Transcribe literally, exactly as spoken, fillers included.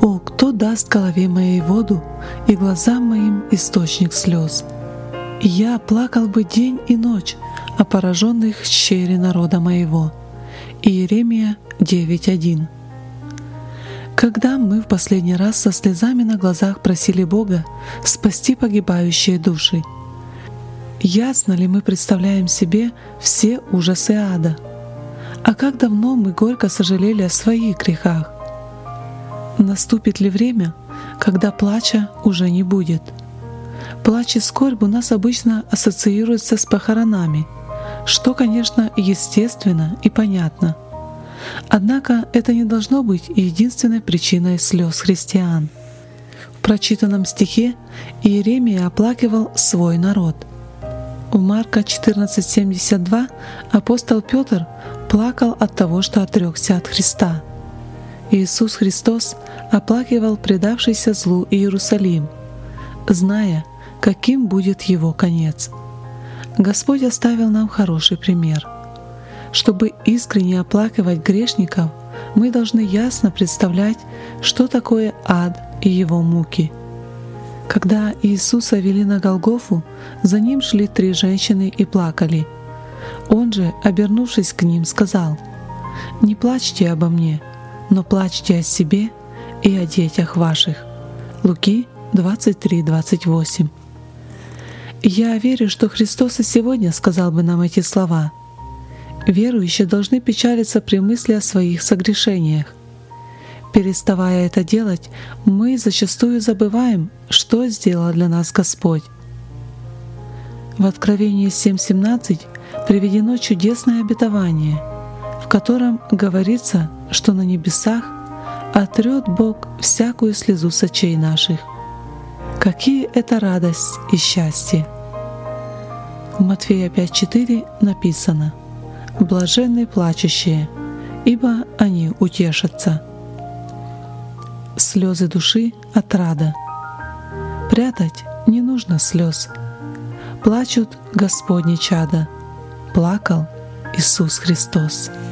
О, кто даст голове моей воду и глазам моим источник слез? И я плакал бы день и ночь о пораженных щери народа моего. Иеремия девять один. Когда мы в последний раз со слезами на глазах просили Бога спасти погибающие души? Ясно ли мы представляем себе все ужасы ада? А как давно мы горько сожалели о своих грехах? Наступит ли время, когда плача уже не будет? Плач и скорбь у нас обычно ассоциируются с похоронами, что, конечно, естественно и понятно. Однако это не должно быть единственной причиной слез христиан. В прочитанном стихе Иеремия оплакивал свой народ. В Марка четырнадцать семьдесят два апостол Петр плакал от того, что отрекся от Христа. Иисус Христос оплакивал предавшийся злу Иерусалим, зная, каким будет его конец. Господь оставил нам хороший пример. Чтобы искренне оплакивать грешников, мы должны ясно представлять, что такое ад и его муки. Когда Иисуса вели на Голгофу, за ним шли три женщины и плакали. Он же, обернувшись к ним, сказал: «Не плачьте обо мне, но плачьте о себе и о детях ваших». Луки двадцать три двадцать восемь. Я верю, что Христос и сегодня сказал бы нам эти слова. Верующие должны печалиться при мысли о своих согрешениях. Переставая это делать, мы зачастую забываем, что сделал для нас Господь. В Откровении семь семнадцать приведено чудесное обетование, в котором говорится, что на небесах отрет Бог всякую слезу с очей наших. Какие это радость и счастье! В Матфея пять четыре написано: «Блаженны плачущие, ибо они утешатся». Слезы души — отрада. Прятать не нужно слез. Плачут Господни чада. Плакал Иисус Христос.